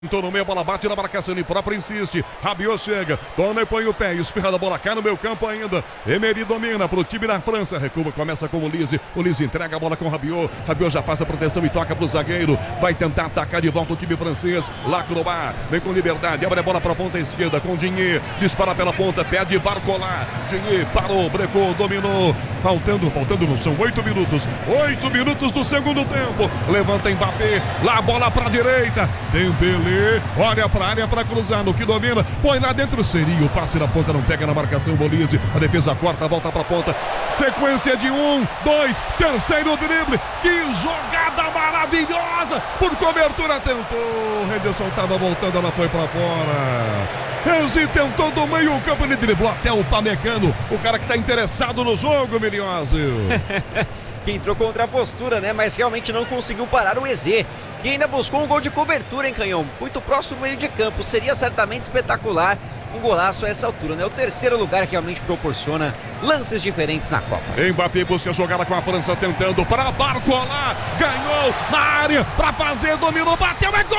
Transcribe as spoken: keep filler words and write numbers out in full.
Tô no meio, a bola bate na marcação, ele próprio insiste. Rabiot chega, dona e põe o pé, espirra da bola, cai no meu campo ainda. Emery domina pro time da França, recua, começa com o Lise. O Lise entrega a bola com o Rabiot. Rabiot já faz a proteção e toca pro zagueiro. Vai tentar atacar de volta o time francês. Lacroix, vem com liberdade, abre a bola pra ponta esquerda com o Digne. Dispara pela ponta, pede Barcola. Digne parou, brecou, dominou. Faltando, faltando, não são oito minutos. Oito minutos do segundo tempo. Levanta Mbappé, lá a bola pra direita. Dembélé. Olha pra área pra cruzar, no que domina, põe lá dentro, seria o passe na ponta, não pega na marcação, Bolise, a defesa corta, volta pra ponta, sequência de um, dois, terceiro drible, que jogada maravilhosa, por cobertura tentou, Henderson tava voltando, ela foi pra fora, Enzi tentou do meio campo, ele driblou até o Pamecano, o cara que tá interessado no jogo, Miliose. Que entrou contra a postura, né? Mas realmente não conseguiu parar o Eze. E ainda buscou um gol de cobertura, hein, Canhão? Muito próximo do meio de campo. Seria certamente espetacular um golaço a essa altura, né? O terceiro lugar que realmente proporciona lances diferentes na Copa. Mbappé busca jogada com a França, tentando para Barcola. Ganhou na área para fazer, dominou, bateu, é gol!